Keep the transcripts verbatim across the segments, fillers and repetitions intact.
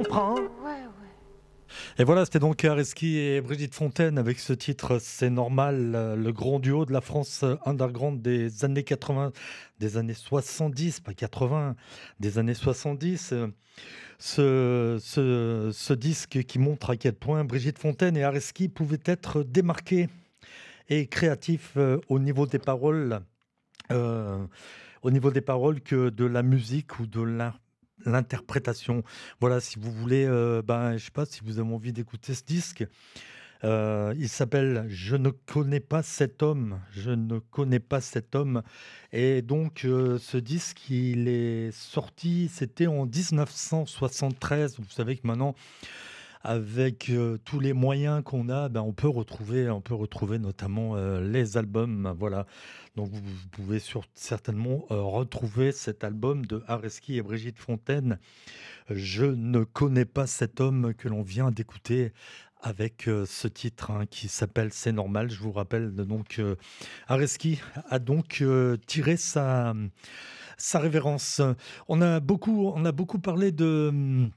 comprends. Ouais, ouais. Et voilà, c'était donc Areski et Brigitte Fontaine avec ce titre C'est normal, euh, le grand duo de la France euh, underground des années quatre-vingts, des années soixante-dix, pas quatre-vingts, des années soixante-dix. euh, Ce, ce, ce disque qui montre à quel point Brigitte Fontaine et Areski pouvaient être démarqués et créatifs euh, au niveau des paroles, euh, au niveau des paroles que de la musique ou de l'in- l'interprétation. Voilà, si vous voulez, euh, ben, je sais pas si vous avez envie d'écouter ce disque. Euh, il s'appelle Je ne connais pas cet homme. Je ne connais pas cet homme. Et donc, euh, ce disque, il est sorti, c'était en dix-neuf cent soixante-treize. Vous savez que maintenant, avec euh, tous les moyens qu'on a, ben, on peut retrouver, on peut retrouver notamment euh, les albums. Voilà. Donc, vous, vous pouvez sur- certainement euh, retrouver cet album de Areski et Brigitte Fontaine. Je ne connais pas cet homme que l'on vient d'écouter avec euh, ce titre hein, qui s'appelle C'est normal. Je vous rappelle donc euh, Areski a donc euh, tiré sa, sa révérence. On a beaucoup, on a beaucoup parlé de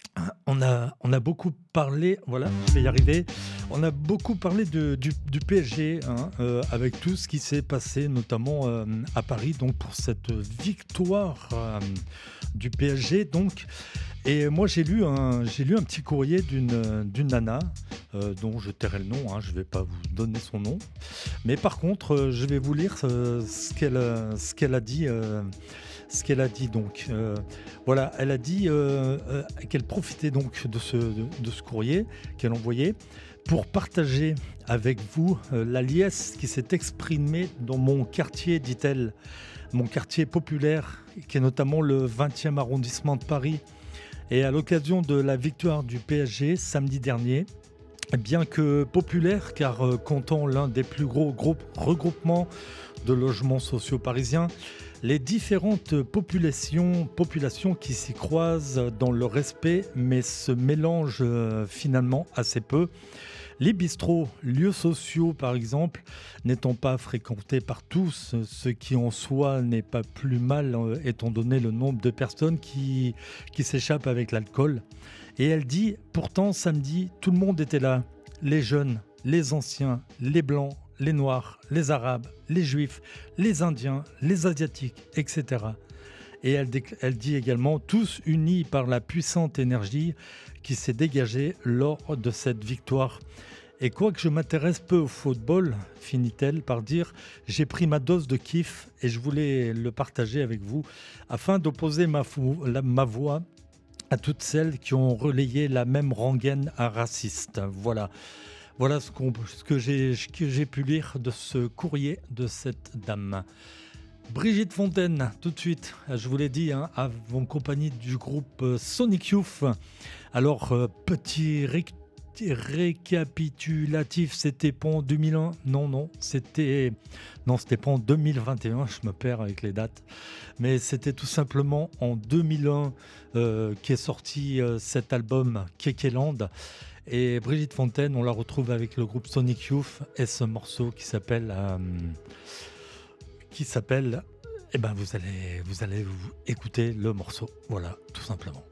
on a, on a beaucoup parlé, voilà, je vais y arriver. On a beaucoup parlé de- du, du P S G, hein, euh, avec tout ce qui s'est passé, notamment euh, à Paris, donc pour cette victoire euh, du P S G. Donc, et moi, j'ai lu un, j'ai lu un petit courrier d'une, d'une nana, euh, dont je tairai le nom, hein, je ne vais pas vous donner son nom. Mais par contre, euh, je vais vous lire euh, ce qu'elle, euh, ce qu'elle a dit. euh, ce qu'elle a dit donc. Euh, voilà, elle a dit euh, euh, qu'elle profitait donc de ce, de, de ce courrier qu'elle envoyait pour partager avec vous euh, la liesse qui s'est exprimée dans mon quartier, dit-elle, mon quartier populaire, qui est notamment le vingtième arrondissement de Paris. Et à l'occasion de la victoire du P S G samedi dernier, bien que populaire, car euh, comptant l'un des plus gros groupes, regroupements de logements sociaux parisiens, les différentes populations, populations qui s'y croisent dans le respect, mais se mélangent euh, finalement assez peu. Les bistrots, lieux sociaux par exemple, n'étant pas fréquentés par tous, ce qui en soi n'est pas plus mal euh, étant donné le nombre de personnes qui, qui s'échappent avec l'alcool. Et elle dit, pourtant samedi, tout le monde était là, les jeunes, les anciens, les blancs, les noirs, les arabes, les juifs, les indiens, les asiatiques, et cetera. Et elle, décl- elle dit également, tous unis par la puissante énergie qui s'est dégagée lors de cette victoire. Et quoique je m'intéresse peu au football, finit-elle par dire, j'ai pris ma dose de kiff et je voulais le partager avec vous afin d'opposer ma, fou- la- ma voix à toutes celles qui ont relayé la même rengaine raciste. Voilà. Voilà ce, qu'on- ce que j'ai ce que j'ai pu lire de ce courrier de cette dame. Brigitte Fontaine, tout de suite, je vous l'ai dit, hein, en compagnie du groupe euh, Sonic Youth. Alors, euh, petit réc- récapitulatif, c'était pas en deux mille un, non, non, c'était non, c'était pas en deux mille vingt et un, je me perds avec les dates, mais c'était tout simplement en deux mille un euh, qu'est sorti euh, cet album Kekeland. Et Brigitte Fontaine, on la retrouve avec le groupe Sonic Youth et ce morceau qui s'appelle, euh, qui s'appelle, eh ben vous allez, vous allez vous écouter le morceau, voilà, tout simplement.